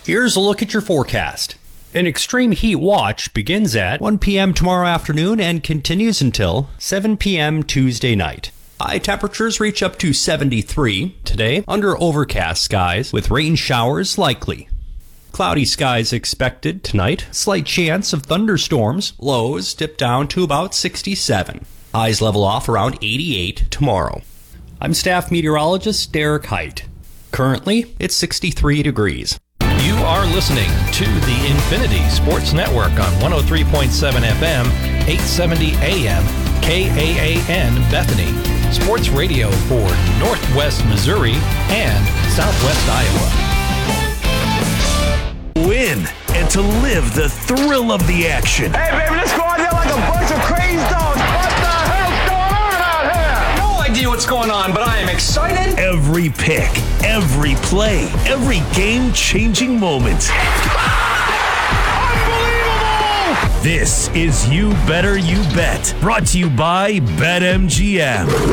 Here's a look at your forecast. An extreme heat watch begins at 1 p.m. tomorrow afternoon and continues until 7 p.m. Tuesday night. High temperatures reach up to 73 today under overcast skies with rain showers likely. Cloudy skies expected tonight. Slight chance of thunderstorms. Lows dip down to about 67. Highs level off around 88 tomorrow. I'm staff meteorologist Derek Height. Currently, it's 63 degrees. You are listening to the Infinity Sports Network on 103.7 FM, 870 AM, KAAN Bethany. Sports radio for Northwest Missouri and Southwest Iowa. Win and to live the thrill of the action. Hey, baby, let's go out there like a bunch of crazy dogs. What the hell's going on out here? No idea what's going on, but I am excited. Every pick, every play, every game-changing moment. Unbelievable! This is You Better You Bet, brought to you by BetMGM.